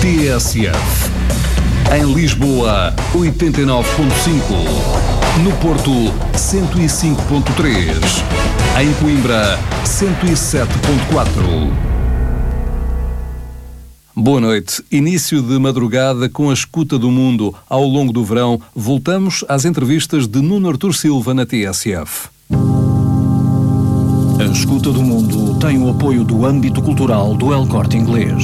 TSF. Em Lisboa, 89.5. No Porto, 105.3. Em Coimbra, 107.4. Boa noite. Início de madrugada com a escuta do mundo. Ao longo do verão, voltamos às entrevistas de Nuno Artur Silva na TSF. A escuta do mundo tem o apoio do âmbito cultural do El Corte Inglês.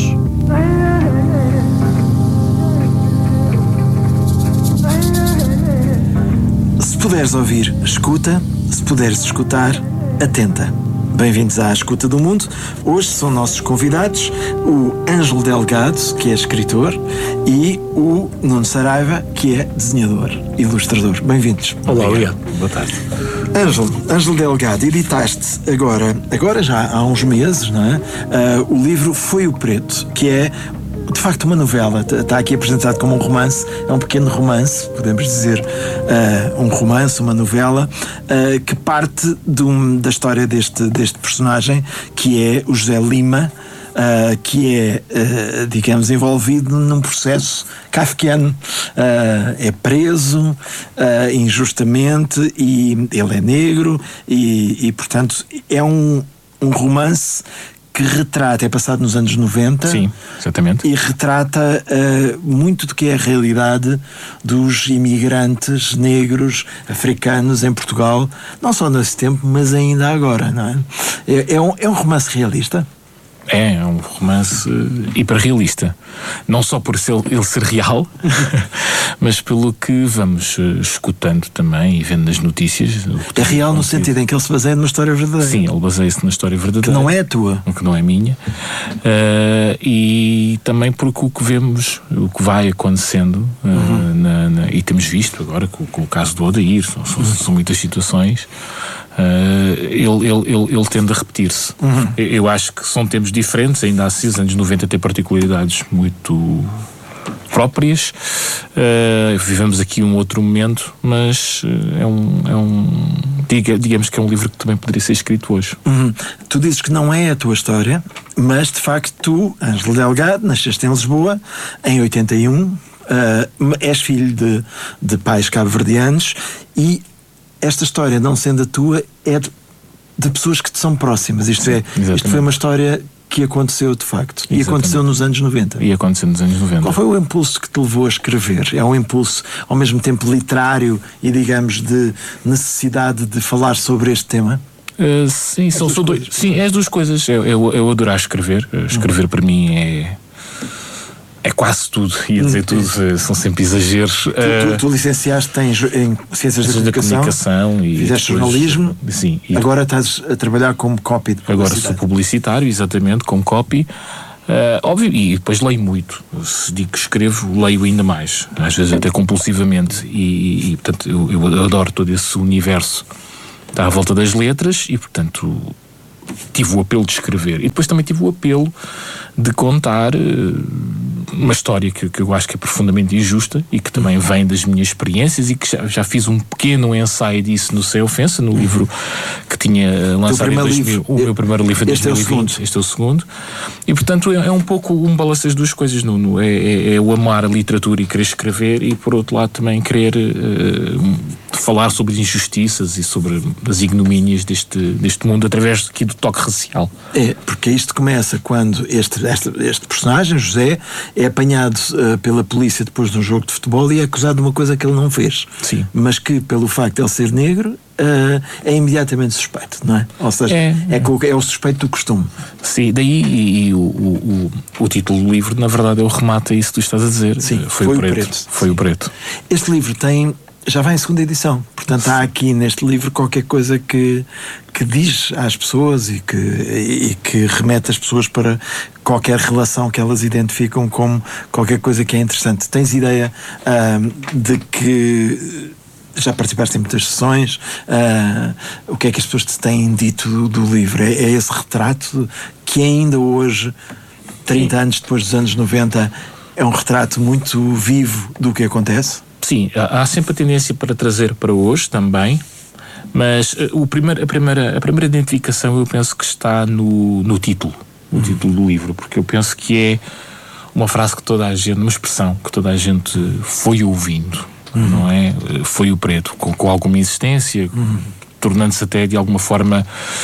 Se puderes ouvir, escuta. Se puderes escutar, atenta. Bem-vindos à Escuta do Mundo. Hoje são nossos convidados o Ângelo Delgado, que é escritor, e o Nuno Saraiva, que é desenhador, ilustrador. Bem-vindos. Olá, obrigado. Boa tarde. Ângelo Delgado, editaste agora já há uns meses, não é? O livro Foi o Preto, que é de facto uma novela. Está aqui apresentado como um romance. É um pequeno romance, podemos dizer, um romance, uma novela, que parte da história deste personagem, que é o José Lima, que é, digamos, envolvido num processo kafkiano. É preso injustamente, e ele é negro, e portanto é um romance que retrata, é passado nos anos 90. Sim, exatamente. E retrata muito do que é a realidade dos imigrantes negros, africanos em Portugal, não só nesse tempo, mas ainda agora, não é? É um romance realista? É um romance hiperrealista. Não só por ele ser real, mas pelo que vamos escutando também e vendo nas notícias. É real no sentido em que ele se baseia numa história verdadeira. Sim, ele baseia-se na história verdadeira. Que não é a tua. Que não é minha. E também porque o que vemos, o que vai acontecendo, e temos visto agora com o caso do Odair, são muitas situações. Ele tende a repetir-se. Eu acho que são tempos diferentes, ainda assim os anos 90 têm particularidades muito próprias. Vivemos aqui um outro momento, mas digamos que é um livro que também poderia ser escrito hoje. Tu dizes que não é a tua história, mas de facto tu, Ângelo Delgado, nasceste em Lisboa em 81, és filho de pais cabo-verdianos, e esta história, não sendo a tua, é de pessoas que te são próximas. Isto foi uma história que aconteceu de facto. E aconteceu nos anos 90. E aconteceu nos anos 90. Qual foi o impulso que te levou a escrever? É um impulso ao mesmo tempo literário e, digamos, de necessidade de falar sobre este tema? Sim, são dois. Sim, é as duas coisas. Eu adoro escrever. Escrever para mim é quase tudo, ia dizer tudo, são sempre exageros. Tu licenciaste em Ciências da Comunicação e fizeste jornalismo. Sim. Agora estás a trabalhar como copy de publicidade. Agora sou publicitário, exatamente, como copy. Óbvio, e depois leio muito. Se digo que escrevo, leio ainda mais, às vezes até compulsivamente, e portanto eu adoro todo esse universo. Está à volta das letras e, portanto, tive o apelo de escrever. E depois também tive o apelo de contar uma história que eu acho que é profundamente injusta e que também vem das minhas experiências, e que já fiz um pequeno ensaio disso no Sem Ofensa, no livro que tinha lançado em 2000, o meu primeiro livro em 2020. Este é o segundo. E portanto é um pouco um balanço das duas coisas, Nuno. É o amar a literatura e querer escrever, e por outro lado também querer falar sobre injustiças e sobre as ignomínias deste mundo através aqui do toque racial. Porque isto começa quando este personagem, José, é apanhado pela polícia depois de um jogo de futebol e é acusado de uma coisa que ele não fez. Sim. Mas que, pelo facto de ele ser negro, é imediatamente suspeito, não é? Ou seja, é o suspeito do costume. Sim, daí o título do livro, na verdade, é o remate a isso que tu estás a dizer. Sim, Foi o Preto. Foi o Preto. Este livro já vai em segunda edição. Portanto, há aqui neste livro qualquer coisa que diz às pessoas e que remete as pessoas para qualquer relação que elas identificam como qualquer coisa que é interessante. Tens ideia de que já participaste em muitas sessões, o que é que as pessoas te têm dito do livro? É esse retrato que ainda hoje, 30 anos depois dos anos 90, é um retrato muito vivo do que acontece? Sim, há sempre a tendência para trazer para hoje também, mas a primeira identificação eu penso que está no título, título do livro, porque eu penso que é uma frase que toda a gente, uma expressão que toda a gente foi ouvindo, não é? Foi o preto, com alguma insistência, tornando-se até de alguma forma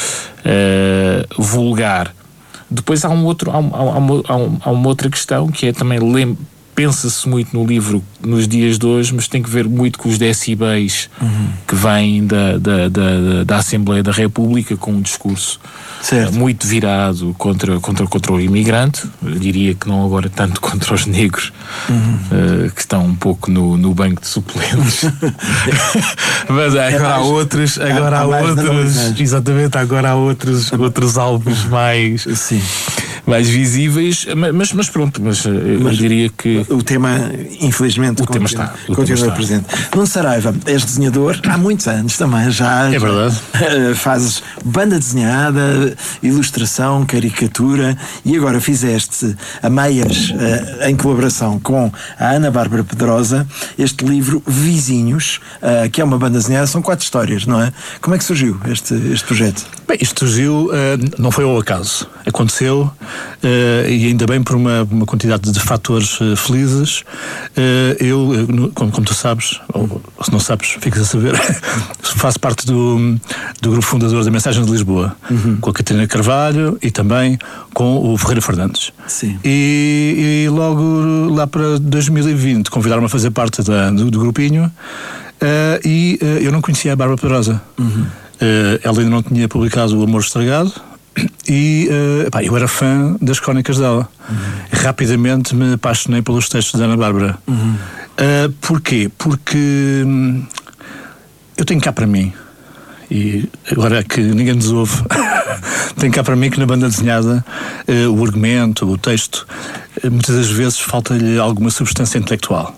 vulgar. Depois há uma outra questão que é também pensa-se muito no livro nos dias de hoje, mas tem que ver muito com os decibéis que vêm da Assembleia da República, com um discurso muito virado contra o imigrante. Eu diria que não agora tanto contra os negros, que estão um pouco no banco de suplentes. Mas agora há outros, exatamente, agora há outros alvos mais visíveis, mas pronto, eu diria que o tema, infelizmente, continua presente. Nuno Saraiva, és desenhador há muitos anos também, já. É verdade. Fazes banda desenhada, ilustração, caricatura, e agora fizeste a meias, em colaboração com a Ana Bárbara Pedrosa, este livro Vizinhos, que é uma banda desenhada, são 4 histórias, não é? Como é que surgiu este projeto? Bem, isto surgiu, não foi ao acaso. Aconteceu, e ainda bem por uma quantidade de fatores felizes. Como tu sabes, ou se não sabes, ficas a saber, faço parte do grupo fundador da Mensagem de Lisboa, com a Catarina Carvalho e também com o Ferreira Fernandes. Sim. E logo lá para 2020 convidaram-me a fazer parte do grupinho, e eu não conhecia a Bárbara Pedrosa. Ela ainda não tinha publicado O Amor Estragado, e eu era fã das crónicas dela. Rapidamente me apaixonei pelos textos da Ana Bárbara. Porquê? Porque eu tenho cá para mim, e agora que ninguém nos ouve, tenho cá para mim que na banda desenhada o argumento, o texto, muitas das vezes falta-lhe alguma substância intelectual.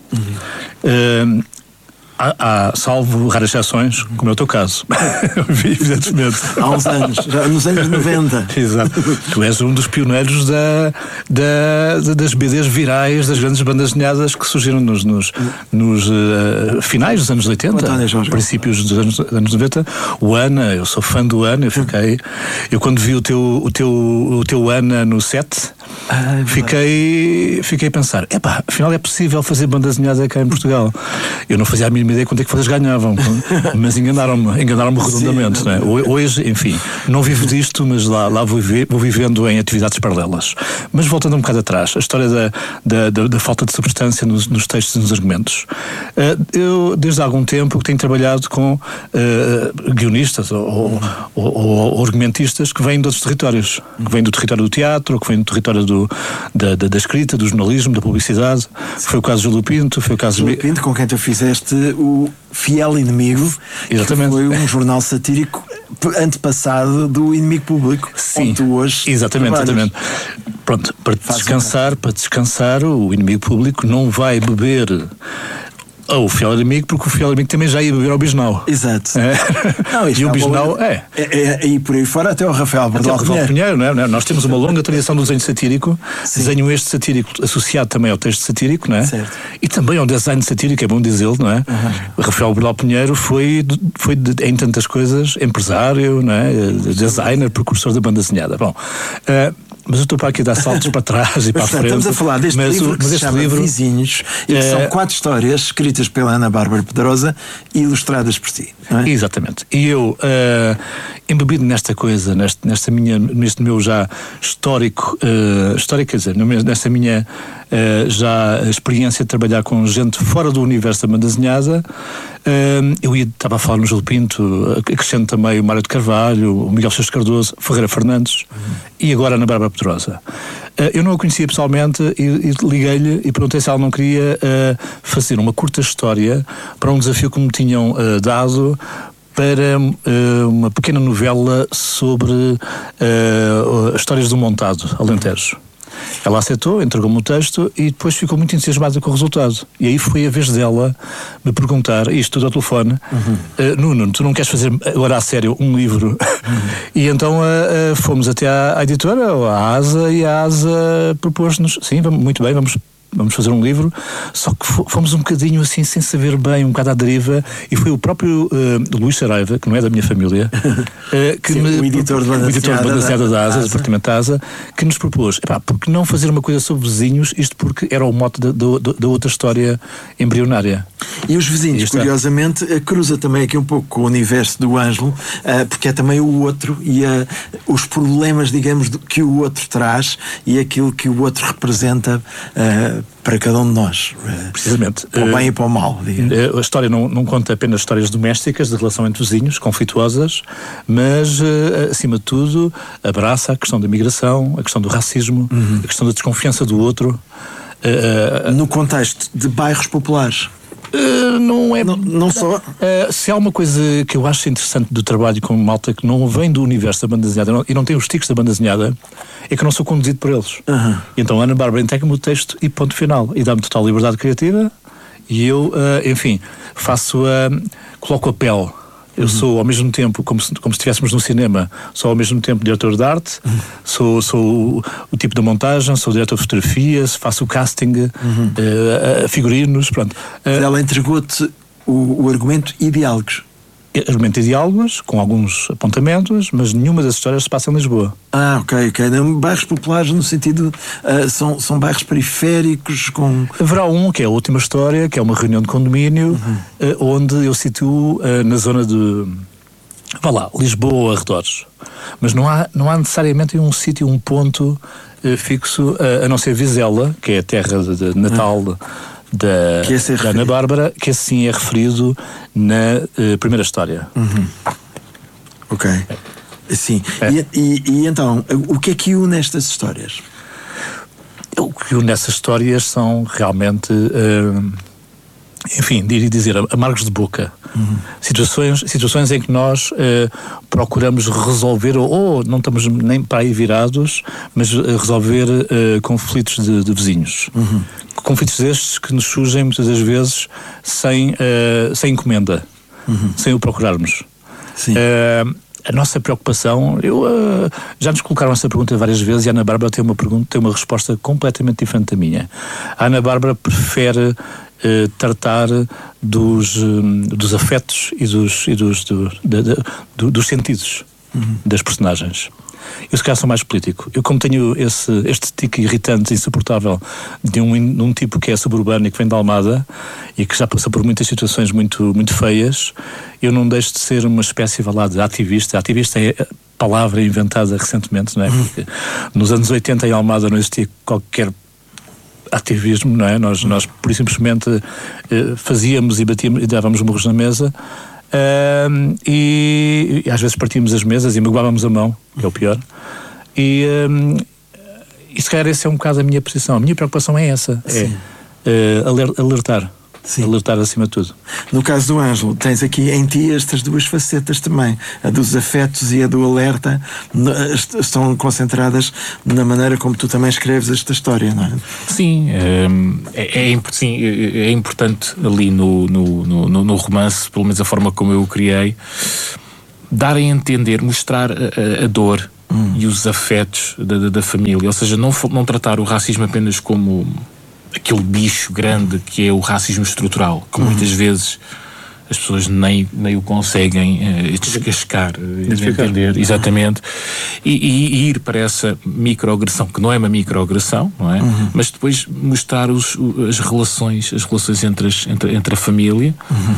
Há, salvo raras exceções, como é o teu caso. Evidentemente. Há uns anos, já nos anos 90. Exato. Tu és um dos pioneiros das BDs virais, das grandes bandas desenhadas que surgiram nos finais dos anos 80, princípios dos anos 90. O Ana, eu sou fã do Ana, eu quando vi o teu Ana no set, fiquei a pensar, afinal é possível fazer banda desenhada cá em Portugal. Eu não fazia a mínima ideia quanto é que vocês ganhavam, mas enganaram-me redondamente. Sim, não é? Hoje, enfim, não vivo disto, mas lá vou vivendo em atividades paralelas. Mas voltando um bocado atrás, a história da falta de substância nos textos e nos argumentos. Eu, desde há algum tempo, tenho trabalhado com guionistas ou argumentistas que vêm de outros territórios, que vêm do território do teatro, que vêm do território da escrita, do jornalismo, da publicidade. Foi o caso de Júlio Pinto, foi o caso Júlio Pinto, com quem tu fizeste o Fiel Inimigo. Exatamente. Que foi um jornal satírico antepassado do Inimigo Público. Sim, onde tu hoje exatamente. Pronto, para descansar, o Inimigo Público não vai beber o Fiel Inimigo, porque o Fiel Inimigo também já ia beber ao Bisnau. Exato. E o Bisnau e por aí fora até o Rafael Bordal Pinheiro, não é? Nós temos uma longa tradição do desenho satírico. Sim. Desenho este satírico associado também ao texto satírico, não é? Certo. E também ao design satírico, é bom dizê-lo, não é? O Rafael Bordal Pinheiro foi em tantas coisas empresário, não é? Designer, precursor da banda desenhada. Bom, mas eu estou para aqui a dar saltos para trás e para a frente. Estamos a falar deste livro que se chama Vizinhos, e que são 4 histórias escritas pela Ana Bárbara Pedrosa e ilustradas por ti, não é? Exatamente. E eu, embebido nesta coisa, neste meu já histórico, quer dizer, nesta minha já experiência de trabalhar com gente fora do universo da banda desenhada, eu estava a falar no Júlio Pinto, acrescento também o Mário de Carvalho, o Miguel Sousa Cardoso, Ferreira Fernandes e agora a Ana Bárbara Pedrosa. Eu não a conhecia pessoalmente e liguei-lhe e perguntei se ela não queria fazer uma curta história para um desafio que me tinham dado para uma pequena novela sobre histórias do montado, Alentejo. Ela aceitou, entregou-me o texto e depois ficou muito entusiasmada com o resultado. E aí foi a vez dela me perguntar, isto tudo ao telefone, Nuno, tu não queres fazer agora a sério um livro? E então fomos até à editora, à ASA, e a ASA propôs-nos, sim, muito bem, vamos vamos fazer um livro, só que fomos um bocadinho assim, sem saber bem, um bocado à deriva, e foi o próprio Luís Saraiva, que não é da minha família, o editor de Banda Desenhada da ASA, do Departamento ASA, que nos propôs, porque não fazer uma coisa sobre vizinhos, isto porque era o mote da outra história embrionária. E os vizinhos, curiosamente, cruza também aqui um pouco com o universo do Ângelo, porque é também o outro e os problemas, digamos, que o outro traz e aquilo que o outro representa para cada um de nós. Precisamente. Para o bem e para o mal. A história não conta apenas histórias domésticas de relação entre vizinhos, conflituosas, mas, acima de tudo, abraça a questão da migração, a questão do racismo, a questão da desconfiança do outro. No contexto de bairros populares. Não é. Não só. Se há uma coisa que eu acho interessante do trabalho com malta que não vem do universo da banda desenhada e não tem os tiques da banda desenhada, é que eu não sou conduzido por eles. E então a Ana Bárbara entrega-me o texto e ponto final. E dá-me total liberdade criativa e eu, enfim, coloco a pele. Eu sou ao mesmo tempo, como se estivéssemos no cinema, sou ao mesmo tempo diretor de arte, sou o tipo da montagem, sou diretor de fotografia, faço o casting, figurinos, pronto. Ela entregou-te o argumento e diálogos. Argumento e diálogos, com alguns apontamentos, mas nenhuma das histórias se passa em Lisboa. Ok. Bairros populares no sentido, são bairros periféricos com... Haverá um, que é a última história, que é uma reunião de condomínio, onde eu situo na zona de... Lisboa, arredores. Mas não há necessariamente um sítio, um ponto fixo, a não ser Vizela, que é a terra de Natal da Ana Bárbara, que assim é referido na primeira história. Ok. Sim. E então, o que é que une estas histórias? O que une essas histórias são realmente, enfim, dizer, amargos de boca. Situações em que nós procuramos resolver, ou não estamos nem para aí virados, mas resolver conflitos de vizinhos. Conflitos estes que nos surgem muitas das vezes sem encomenda, sem o procurarmos. Sim. A nossa preocupação, já nos colocaram essa pergunta várias vezes e a Ana Bárbara tem uma resposta completamente diferente da minha. A Ana Bárbara prefere tratar dos afetos e dos sentidos das personagens. Eu se calhar sou mais político. Eu, como tenho este tique irritante, insuportável de um tipo que é suburbano e que vem da Almada e que já passou por muitas situações muito, muito feias, eu não deixo de ser uma espécie de ativista. Ativista é a palavra inventada recentemente, não é? Porque nos anos 80 em Almada não existia qualquer ativismo, não é? Nós por isso simplesmente fazíamos e batíamos e dávamos murros na mesa. E às vezes partíamos as mesas e magoávamos a mão, que é o pior. E se calhar essa é um bocado a minha posição. A minha preocupação é essa: alertar. Sim. Alertar acima de tudo. No caso do Ângelo, tens aqui em ti estas duas facetas também, a dos afetos e a do alerta, estão concentradas na maneira como tu também escreves esta história, não é? Sim, é importante ali no romance, pelo menos a forma como eu o criei, dar a entender, mostrar a dor e os afetos da família, ou seja, não tratar o racismo apenas como aquele bicho grande que é o racismo estrutural, que muitas vezes as pessoas nem o conseguem descascar, entender, exatamente, e ir para essa microagressão, que não é uma microagressão, não é? Mas depois mostrar as relações entre a família.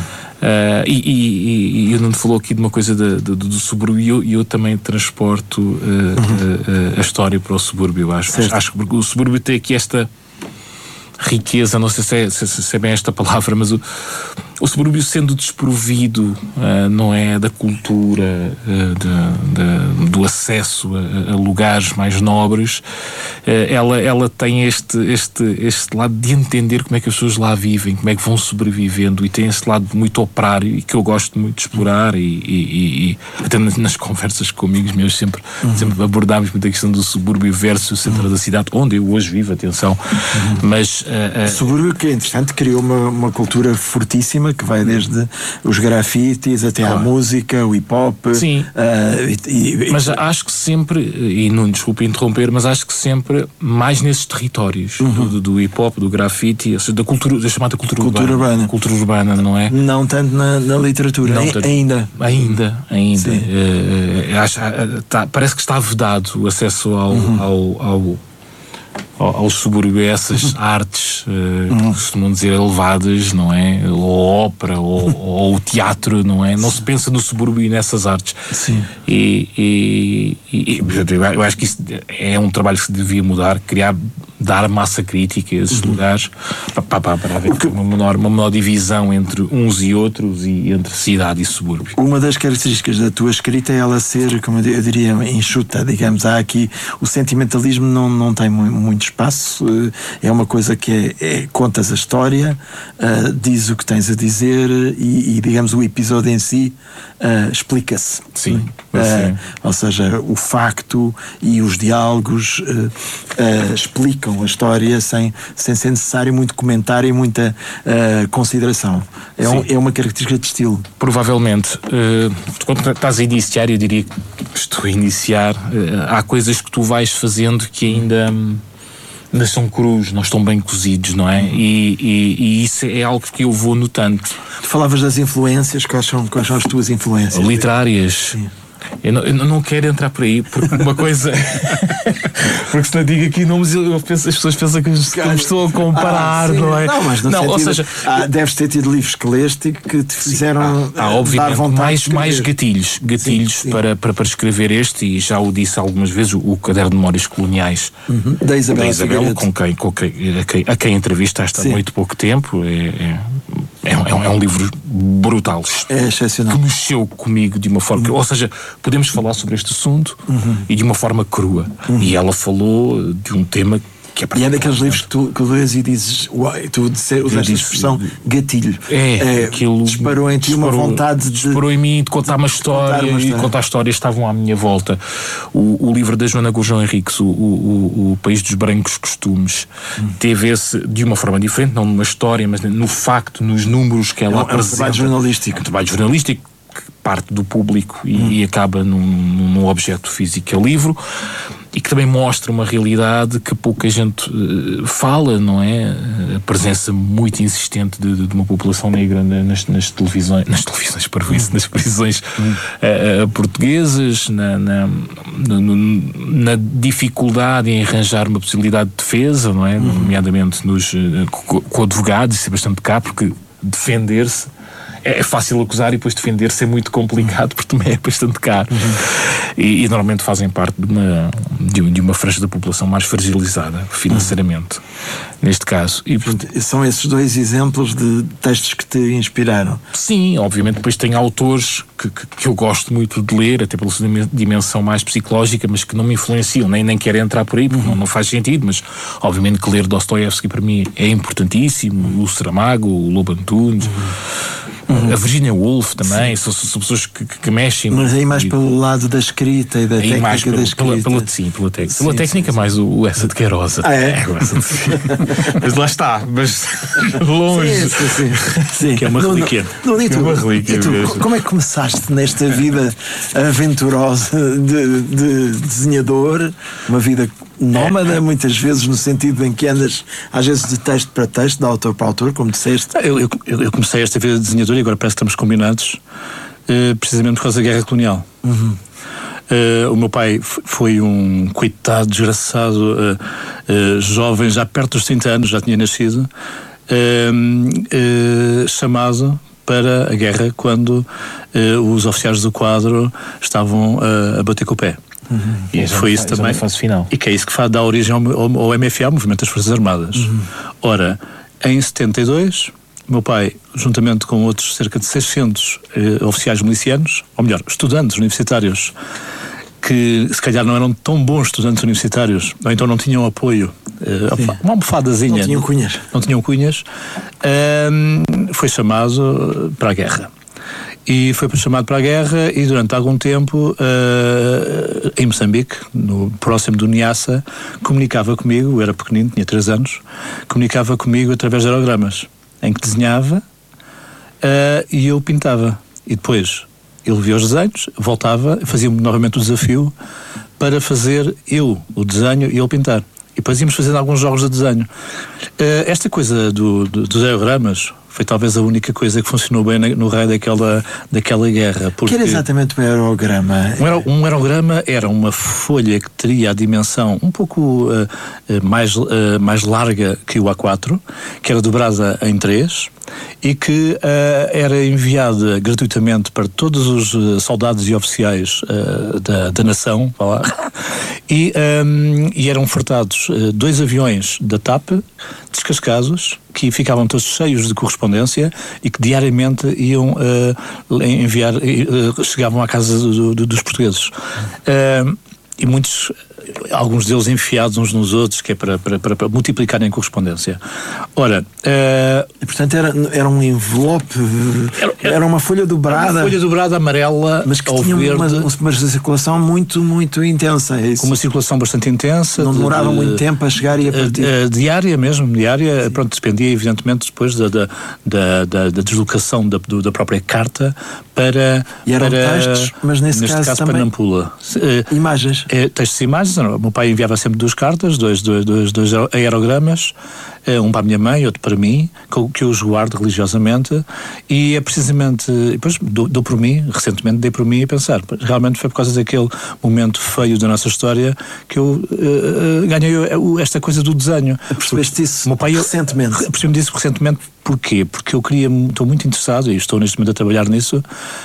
E o Nuno falou aqui de uma coisa do subúrbio, e eu também transporto a história para o subúrbio. Acho que o subúrbio tem aqui esta riqueza, não sei se é bem esta palavra, mas o subúrbio, sendo desprovido, não é, da cultura, do acesso a lugares mais nobres, ela tem este lado de entender como é que as pessoas lá vivem, como é que vão sobrevivendo, e tem esse lado muito operário e que eu gosto muito de explorar, e até nas conversas com amigos meus sempre abordámos muito a questão do subúrbio versus o centro da cidade, onde eu hoje vivo, atenção, mas... O subúrbio, que é interessante, criou uma cultura fortíssima forma, que vai desde os grafites até à música, o hip-hop. Sim. Mas acho que sempre, e não desculpe interromper, mas acho que sempre mais nesses territórios do hip-hop, do grafite, ou seja, da chamada cultura urbana. Cultura urbana, não é? Não tanto na literatura, não tanto, ainda. Parece que está vedado o acesso ao subúrbio, essas artes que costumam dizer elevadas, não é? Ou ópera, ou o teatro, não é? Não se pensa no subúrbio e nessas artes. Sim. E eu acho que isso é um trabalho que se devia mudar, dar massa crítica a esses lugares para haver uma menor divisão entre uns e outros e entre cidade e subúrbio. Uma das características da tua escrita é ela ser, como eu diria, enxuta, digamos. Há aqui o sentimentalismo não tem muito espaço, é uma coisa que contas a história, diz o que tens a dizer e digamos o episódio em si explica-se. Sim. Ou seja, o facto e os diálogos explicam a história sem ser necessário muito comentário e muita consideração. É uma característica de estilo. Provavelmente. Quando estás a iniciar, eu diria que estou a iniciar. Há coisas que tu vais fazendo que ainda são crus, não estão bem cozidos, não é? E isso é algo que eu vou notando. Tu falavas das influências, quais são as tuas influências? Literárias. Sim. Eu não quero entrar por aí, porque uma coisa. Porque se não digo aqui nomes, as pessoas pensam que me estou a comparar, não é? Não, mas não, ou seja, deves ter tido livros que leste que te fizeram obviamente, dar vontade mais gatilhos sim. Para escrever este, e já o disse algumas vezes, o Caderno de Memórias Coloniais da Isabela, a quem entrevistaste há muito pouco tempo. É um livro brutal. É excepcional. Que mexeu comigo de uma forma. Ou seja, podemos falar sobre este assunto e de uma forma crua. E ela falou de um tema que é. E é daqueles livros que tu lês e dizes, uai, tu usaste a expressão gatilho. Aquilo disparou em ti uma vontade de. Disparou em mim de contar uma história. E contar histórias estavam à minha volta. O livro da Joana Gurjão Henriques, o País dos Brancos Costumes, teve esse de uma forma diferente, não numa história, mas no facto, nos números que ela apresenta. É um trabalho jornalístico. Que parte do público e acaba num objeto físico, que é o livro, e que também mostra uma realidade que pouca gente fala, não é? A presença muito insistente de uma população negra nas prisões portuguesas, na dificuldade em arranjar uma possibilidade de defesa, não é? Nomeadamente com advogados, isso é bastante caro, porque defender-se é fácil acusar e depois defender-se é muito complicado, porque também é bastante caro. E normalmente fazem parte de uma franja da população mais fragilizada financeiramente, neste caso. E, são esses dois exemplos de textos que te inspiraram? Sim, obviamente. Depois tem autores que eu gosto muito de ler, até pela sua dimensão mais psicológica, mas que não me influenciam, nem quero entrar por aí, porque não faz sentido, mas obviamente que ler Dostoiévski para mim é importantíssimo, o Saramago, o Lobo Antunes, a Virginia Woolf também, são pessoas que mexem. Mas aí mais pelo lado da escrita e da técnica da escrita. Sim, pela técnica mais o essa de Queiroz. Mas lá está, mas longe. Sim. Que é uma relíquia. Como é que começaste nesta vida aventurosa de desenhador, uma vida nómada, muitas vezes, no sentido em que andas às vezes de texto para texto, de autor para autor, como disseste? Eu comecei esta vida de desenhador e agora parece que estamos combinados precisamente por causa da Guerra Colonial. O meu pai foi um coitado, desgraçado, jovem, já perto dos 30 anos, já tinha nascido, chamado para a guerra quando os oficiais do quadro estavam a bater com o pé. E foi isso também, fase final. E que é isso que dá origem ao MFA, Movimento das Forças Armadas. Ora, em 72, meu pai, juntamente com outros cerca de 600 oficiais milicianos, ou melhor, estudantes universitários, que se calhar não eram tão bons estudantes universitários, ou então não tinham apoio, uma almofadazinha. Não tinham cunhas. Foi chamado para a guerra. E foi chamado para a guerra e durante algum tempo em Moçambique, próximo do Niassa, comunicava comigo, eu era pequenino, tinha 3 anos, comunicava comigo através de aerogramas, em que desenhava e eu pintava. E depois ele via os desenhos, voltava, fazia-me novamente o desafio para fazer eu o desenho e ele pintar. E depois íamos fazendo alguns jogos de desenho. Esta coisa dos aerogramas foi talvez a única coisa que funcionou bem no raio daquela guerra. O que era exatamente um aerograma? Um aerograma era uma folha que teria a dimensão um pouco mais larga que o A4, que era dobrada em 3 e que era enviada gratuitamente para todos os soldados e oficiais da nação, e eram fretados 2 aviões da TAP, descascados, que ficavam todos cheios de correspondência e que diariamente iam enviar, chegavam à casa dos portugueses. E alguns deles enfiados uns nos outros, que é para multiplicarem a correspondência. Ora... E, portanto, era um envelope, era uma folha dobrada. Uma folha dobrada amarela, mas que tinha uma circulação muito, muito intensa. É isso? Com uma circulação bastante intensa. Não demorava muito tempo a chegar e a partir. Diária mesmo, pronto, dependia evidentemente depois da deslocação da própria carta para... E eram textos, mas neste caso também... para Nampula. Imagens. Textos e imagens. O meu pai enviava sempre 2 cartas, dois aerogramas, um para a minha mãe, outro para mim, que eu os guardo religiosamente, e é precisamente, depois dou por mim, recentemente dei por mim a pensar, realmente foi por causa daquele momento feio da nossa história que eu ganhei esta coisa do desenho. Percebeste isso recentemente? Percebi-me disso recentemente. Porquê? Porque eu estou muito interessado, e estou neste momento a trabalhar nisso,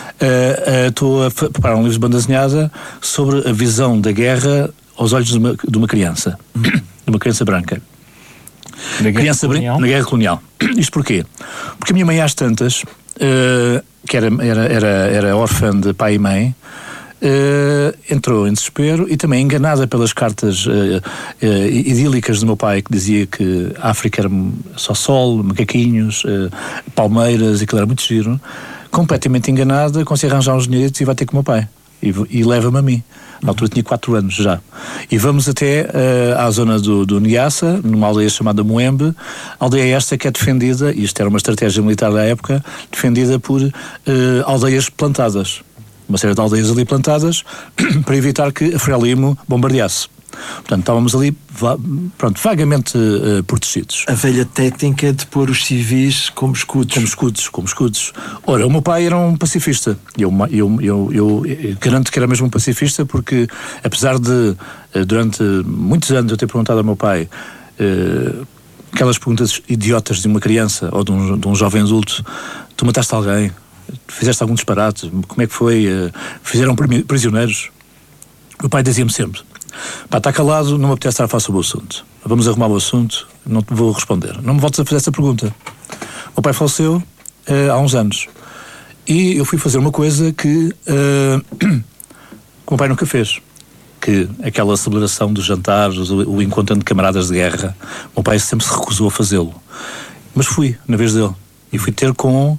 estou a preparar um livro de banda desenhada sobre a visão da guerra aos olhos de uma criança, de uma criança branca. Na Guerra Colonial. Isto porquê? Porque a minha mãe, às tantas, que era órfã de pai e mãe, entrou em desespero e também enganada pelas cartas idílicas do meu pai, que dizia que a África era só sol, macaquinhos, palmeiras, e aquilo era muito giro. Completamente enganada, consegue arranjar uns dinheiros e vai ter com o meu pai. E leva-me a mim. Na altura tinha 4 anos já. E vamos até à zona do Niassa, numa aldeia chamada Moembe. Aldeia esta que é defendida, e isto era uma estratégia militar da época, defendida por aldeias plantadas. Uma série de aldeias ali plantadas para evitar que a Frelimo bombardeasse. Portanto, estávamos ali, vagamente protegidos. A velha técnica de pôr os civis como escudos. Como escudos. Ora, o meu pai era um pacifista. Eu garanto que era mesmo um pacifista, porque apesar de, durante muitos anos, eu ter perguntado ao meu pai aquelas perguntas idiotas de uma criança ou de um jovem adulto: tu mataste alguém? Fizeste algum disparate? Como é que foi? Fizeram prisioneiros? O meu pai dizia-me sempre: pá, está calado, não me apetece estar a falar sobre o assunto. Vamos arrumar o assunto, não te vou responder. Não me voltes a fazer essa pergunta. O meu pai faleceu há uns anos. E eu fui fazer uma coisa que o meu pai nunca fez. Que aquela celebração dos jantares, o encontro de camaradas de guerra, o meu pai sempre se recusou a fazê-lo. Mas fui, na vez dele. E fui ter com...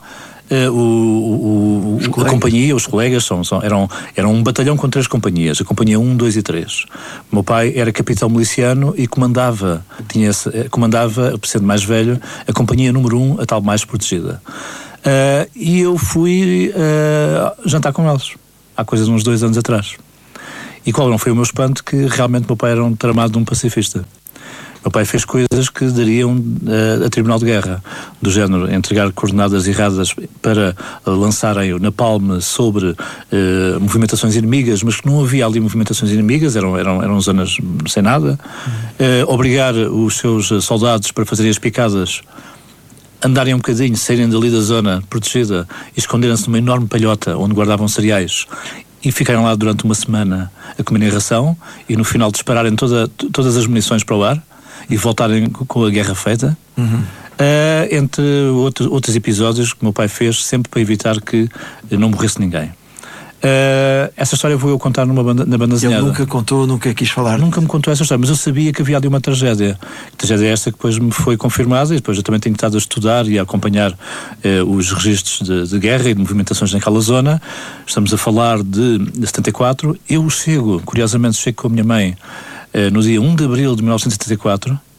a companhia, os colegas eram um batalhão com 3 companhias, a companhia 1, 2 e 3. O meu pai era capitão miliciano e comandava, sendo mais velho, a companhia número 1, a tal mais protegida. E eu fui jantar com eles, há coisa de uns 2 anos atrás. E qual não foi o meu espanto? Que realmente o meu pai era um tramado de um pacifista. Meu pai fez coisas que dariam a tribunal de guerra, do género entregar coordenadas erradas para lançarem o napalm sobre movimentações inimigas, mas que não havia ali movimentações inimigas, eram zonas sem nada. Obrigar os seus soldados para fazerem as picadas, andarem um bocadinho, saírem dali da zona protegida e esconderem-se numa enorme palhota onde guardavam cereais, e ficaram lá durante uma semana a comerem ração, e no final dispararem todas as munições para o ar e voltarem com a guerra feita. Entre outros episódios que o meu pai fez sempre para evitar que não morresse ninguém. Essa história vou eu contar na banda desenhada. Ele nunca contou, nunca quis falar. Nunca me contou essa história, mas eu sabia que havia ali uma tragédia. A tragédia é esta que depois me foi confirmada, e depois eu também tenho estado a estudar e a acompanhar os registros de guerra e de movimentações naquela zona. Estamos a falar de 74. Curiosamente chego com a minha mãe no dia 1 de abril de 1974,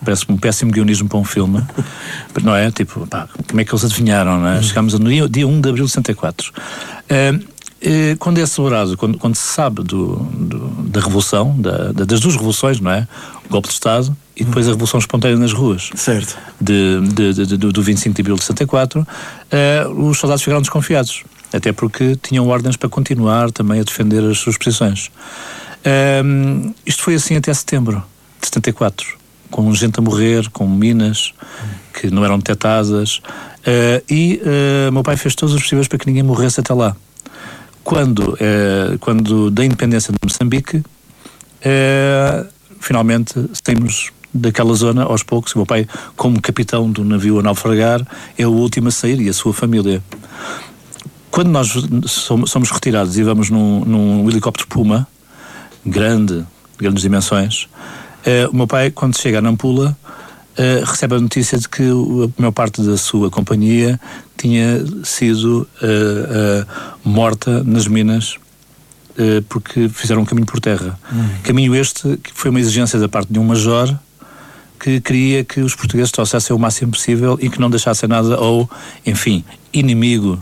parece um péssimo guionismo para um filme, não é? Tipo, pá, como é que eles adivinharam, não é? Chegámos no dia 1 de abril de 64. Quando é celebrado, quando se sabe da revolução, das duas revoluções, não é? O golpe de Estado e depois a revolução espontânea nas ruas. Certo. Do 25 de abril de 64, os soldados ficaram desconfiados, até porque tinham ordens para continuar também a defender as suas posições. Isto foi assim até setembro de 74, com gente a morrer, com minas que não eram detectadas, e meu pai fez todos os possíveis para que ninguém morresse até lá. Quando da independência de Moçambique, finalmente saímos daquela zona aos poucos. O meu pai, como capitão do navio a naufragar, é o último a sair, e a sua família. Quando nós somos retirados e vamos num helicóptero Puma, grandes dimensões, o meu pai, quando chega a Nampula, recebe a notícia de que a maior parte da sua companhia tinha sido morta nas minas, porque fizeram um caminho por terra. Caminho este que foi uma exigência da parte de um major que queria que os portugueses trouxessem o máximo possível e que não deixassem nada ao, enfim, inimigo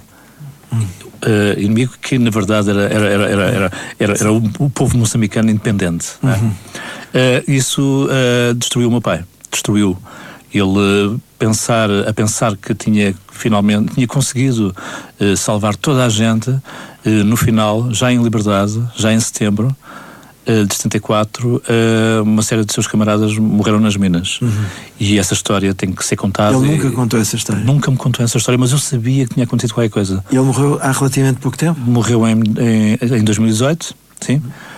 que na verdade era o povo moçambicano independente. Isso destruiu o meu pai. Destruiu. Ele a pensar que finalmente tinha conseguido salvar toda a gente, no final, já em liberdade, já em setembro de 74, uma série de seus camaradas morreram nas minas. E essa história tem que ser contada. Ele nunca contou essa história? Nunca me contou essa história, mas eu sabia que tinha acontecido qualquer coisa. E ele morreu há relativamente pouco tempo? Morreu em 2018, sim.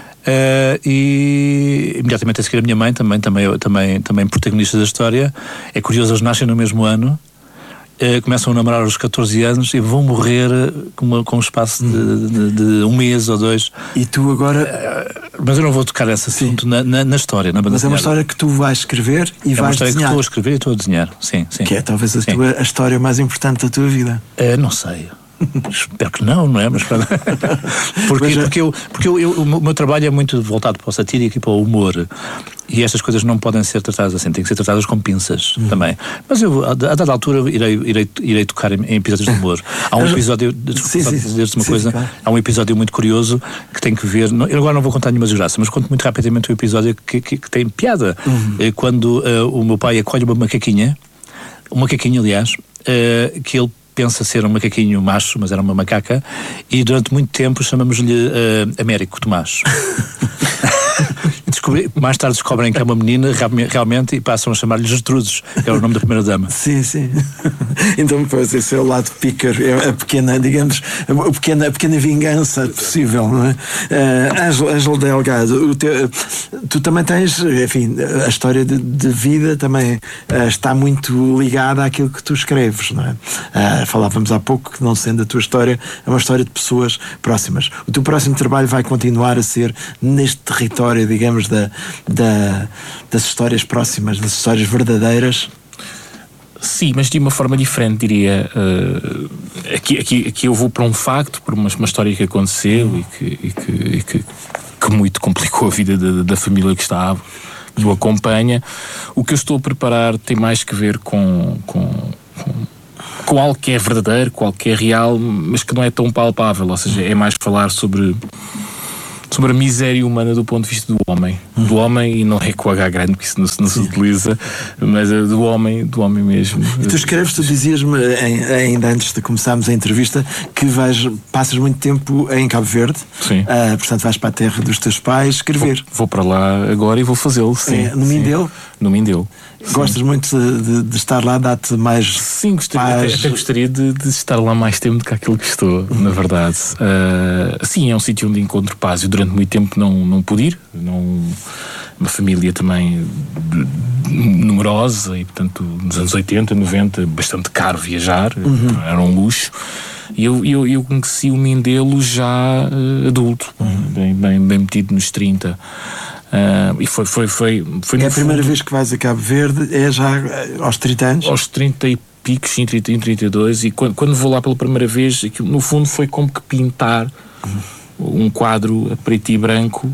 E imediatamente a seguir a minha mãe, também protagonista da história. É curioso, eles nascem no mesmo ano, começam a namorar aos 14 anos e vão morrer com um espaço de um mês ou dois. E tu agora... Mas eu não vou tocar esse assunto na história, na banda. Mas é uma história que tu vais escrever e vais desenhar. É uma história que estou a escrever e estou a desenhar, sim. Que é talvez a história mais importante da tua vida. Não sei. Espero que não é? Mas porque o meu trabalho é muito voltado para o satírico e para o humor, e estas coisas não podem ser tratadas assim, têm que ser tratadas com pinças também. Mas eu, a dada altura, irei tocar em episódios de humor. Há um episódio, dizer-te uma coisa, claro. Há um episódio muito curioso que tem que ver, eu agora não vou contar nenhuma desgraça, mas conto muito rapidamente o episódio que tem piada. Quando o meu pai acolhe uma macaquinha, aliás, que ele pensa ser um macaquinho macho, mas era uma macaca, e durante muito tempo chamamos-lhe Américo Tomás. Mais tarde descobrem que é uma menina realmente e passam a chamar-lhe Gertrudes, que é o nome da primeira dama. Sim. Então, pois, esse é o lado pícaro, é a pequena, digamos, a pequena vingança possível, não é? Ângelo Delgado, tu também tens, enfim, a história de vida também está muito ligada àquilo que tu escreves, não é? Falávamos há pouco que, não sendo a tua história, é uma história de pessoas próximas. O teu próximo trabalho vai continuar a ser neste território, digamos, das histórias próximas, das histórias verdadeiras. Sim, mas de uma forma diferente, diria. Aqui eu vou para um facto, por uma história que aconteceu e que muito complicou a vida da família que o acompanha. O que eu estou a preparar tem mais que ver com algo que é verdadeiro, com algo que é real, mas que não é tão palpável. Ou seja, é mais falar sobre a miséria humana do ponto de vista do homem, e não é com H grande, porque isso não se utiliza, mas do homem mesmo. E tu dizias-me ainda antes de começarmos a entrevista que passas muito tempo em Cabo Verde. Sim. Portanto vais para a terra dos teus pais escrever. Vou para lá agora e vou fazê-lo, sim. No Mindelo? No Mindelo. Gostas muito de estar lá, dá-te mais... Sim, até gostaria de estar lá mais tempo do que aquilo que estou, na verdade. Sim, é um sítio onde encontro paz. Eu durante muito tempo não pude ir. Uma família também numerosa e, portanto, nos anos 80, 90, bastante caro viajar. Era um luxo. E eu conheci o Mindelo já adulto, bem metido nos 30. E foi é a primeira vez que vais a Cabo Verde, é já aos 30 anos? Aos 30 e picos, sim, 32, e quando vou lá pela primeira vez, aquilo, no fundo foi como que pintar um quadro a preto e branco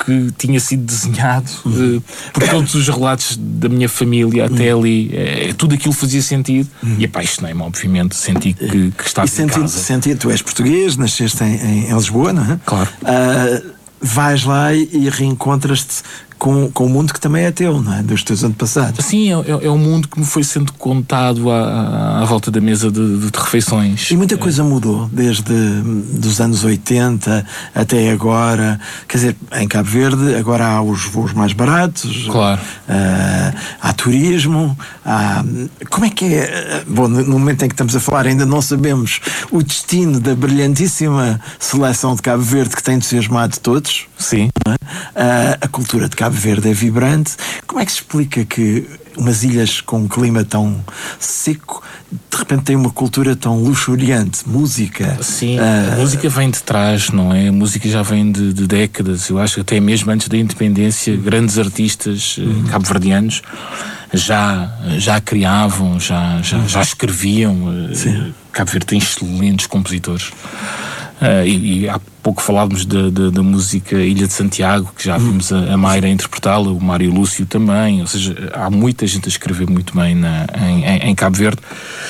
que tinha sido desenhado por todos os relatos da minha família até ali. Tudo aquilo fazia sentido e apaixonei-me, obviamente. Senti que estava em casa. Tu és português, nasceste em Lisboa, não é? Claro. Vais lá e reencontras-te com o mundo que também é teu, não é? Dos teus antepassados. Sim, é um mundo que me foi sendo contado à volta da mesa de refeições. E muita coisa mudou desde dos anos 80 até agora. Quer dizer, em Cabo Verde agora há os voos mais baratos. Claro. Há turismo. Como é que é? Bom, no momento em que estamos a falar ainda não sabemos o destino da brilhantíssima seleção de Cabo Verde que tem entusiasmado todos. Sim. A cultura de Cabo Verde é vibrante. Como é que se explica que umas ilhas com um clima tão seco de repente têm uma cultura tão luxuriante? Música. Sim, a música vem de trás, não é? A música já vem de décadas. Eu acho que até mesmo antes da independência, grandes artistas cabo-verdianos já criavam, já escreviam. Cabo Verde tem excelentes compositores. E há pouco falávamos da música Ilha de Santiago, que já vimos a Mayra interpretá-la, o Mário Lúcio também, ou seja, há muita gente a escrever muito bem em Cabo Verde.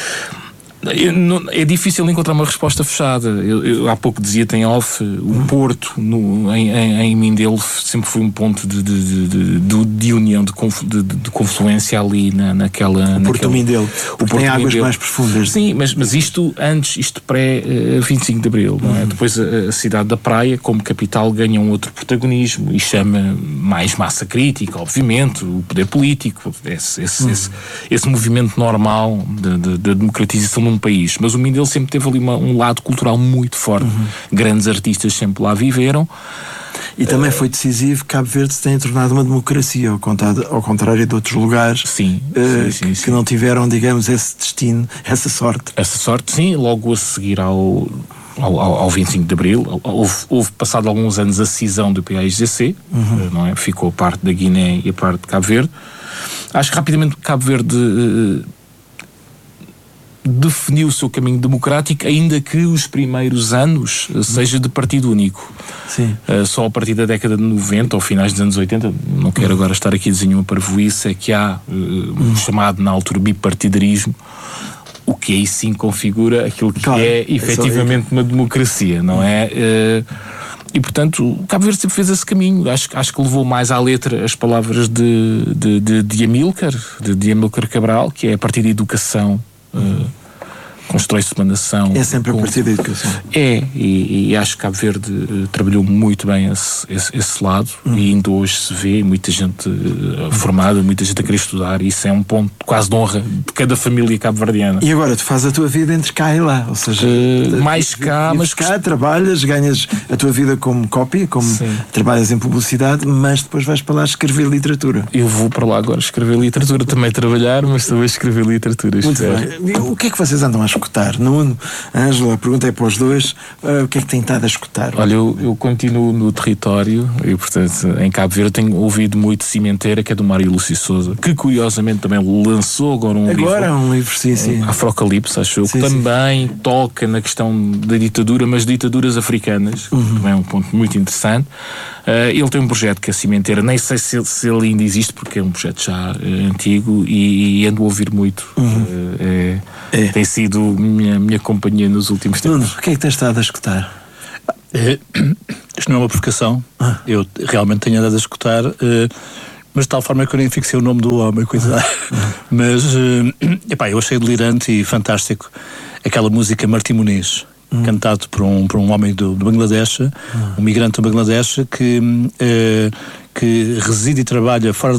É difícil encontrar uma resposta fechada. Eu há pouco dizia em off, o Porto em Mindelo sempre foi um ponto de união, de confluência ali naquela. O Porto Mindelo. Tem águas Mindelo. Mais profundas. Sim, mas isto pré 25 de Abril, não é? Depois a cidade da Praia, como capital, ganha um outro protagonismo e chama mais massa crítica, obviamente, o poder político, esse movimento normal da democratização de um país. Mas o Mindelo sempre teve ali um lado cultural muito forte. Grandes artistas sempre lá viveram. E também foi decisivo que Cabo Verde se tenha tornado uma democracia, ao contrário de outros lugares que não tiveram, digamos, esse destino, essa sorte. Essa sorte, sim, logo a seguir ao 25 de Abril, houve passado alguns anos a cisão do PAIGC, não é? Ficou a parte da Guiné e a parte de Cabo Verde. Acho que rapidamente Cabo Verde definiu o seu caminho democrático, ainda que os primeiros anos seja de partido único. Sim. Só a partir da década de 90 ou finais dos anos 80, não quero agora estar aqui a desenhar uma parvoíce, é que há o chamado na altura bipartidarismo, o que aí sim configura aquilo que é efetivamente uma democracia, não é? E portanto, o Cabo Verde sempre fez esse caminho. Acho que levou mais à letra as palavras de Amílcar Cabral, que é a partir da educação. Constrói-se uma nação. É sempre a partir da educação. E acho que Cabo Verde trabalhou muito bem esse lado e ainda hoje se vê muita gente formada, muita gente a querer estudar, e isso é um ponto quase de honra de cada família cabo-verdiana. E agora tu fazes a tua vida entre cá e lá, ou seja, mais cá, mas cá trabalhas, ganhas a tua vida como cópia, como trabalhas em publicidade, mas depois vais para lá escrever literatura. Eu vou para lá agora escrever literatura, também trabalhar, mas também escrever literatura. Muito bem. O que é que vocês andam a escutar? Nuno, Ângela, a pergunta é para os dois, o que é que têm estado a escutar? Olha, eu continuo no território e, portanto, em Cabo Verde tenho ouvido muito Cimenteira, que é do Mário Lúcio Souza, que curiosamente também lançou agora um livro. Agora um livro, sim. Afrocalipse, acho eu, que também toca na questão da ditadura, mas ditaduras africanas, também é um ponto muito interessante. Ele tem um projeto que é a Cimenteira, nem sei se ele ainda existe, porque é um projeto já antigo, e ando a ouvir muito. Tem sido minha companhia nos últimos tempos. Nuno, o que é que tens estado a escutar? Isto não é uma provocação. Eu realmente tenho andado a escutar, mas de tal forma que eu nem fixei o nome do homem, coisa. Mas eu achei delirante e fantástico aquela música Martim Muniz, cantado por um homem do Bangladesh, um migrante do Bangladesh que reside e trabalha fora